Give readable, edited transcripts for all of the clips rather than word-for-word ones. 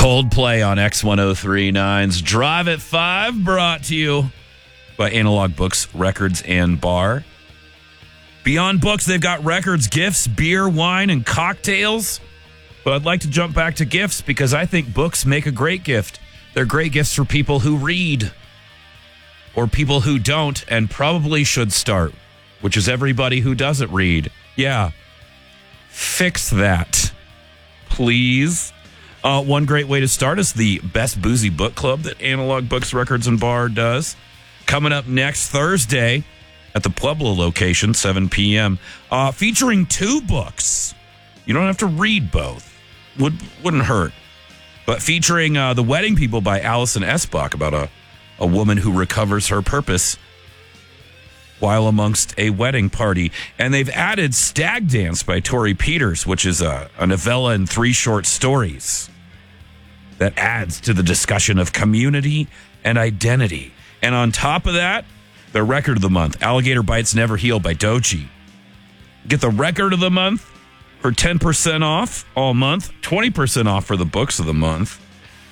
Coldplay on X1039's Drive at 5, brought to you by Analog Books, Records, and Bar. Beyond books, they've got records, gifts, beer, wine, and cocktails. But I'd like to jump back to gifts because I think books make a great gift. They're great gifts for people who read or people who don't and probably should start, which is everybody who doesn't read. Yeah. Fix that, please. One great way to start is the Best Boozy Book Club that Analog Books, Records, and Bar does. Coming up next Thursday at the Pueblo location, 7 p.m., featuring 2 books. You don't have to read both. Wouldn't hurt. But featuring The Wedding People by Alison Esbach about a woman who recovers her purpose while amongst a wedding party. And they've added Stag Dance by Tori Peters, which is a novella and 3 short stories that adds to the discussion of community and identity. And on top of that, the record of the month, Alligator Bites Never Heal by Doechii. Get the record of the month for 10% off all month, 20% off for the books of the month.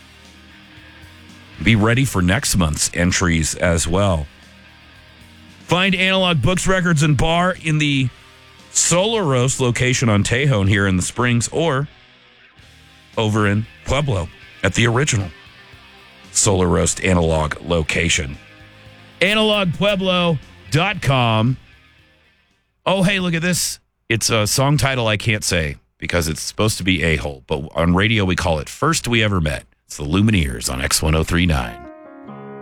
Be ready for next month's entries as well. Find Analog Books, Records, and Bar in the Solar Roast location on Tejon here in the Springs or over in Pueblo at the original Solar Roast Analog location. AnalogPueblo.com. Oh, hey, look at this. It's a song title I can't say because it's supposed to be A-hole, but on radio we call it First We Ever Met. It's the Lumineers on X1039.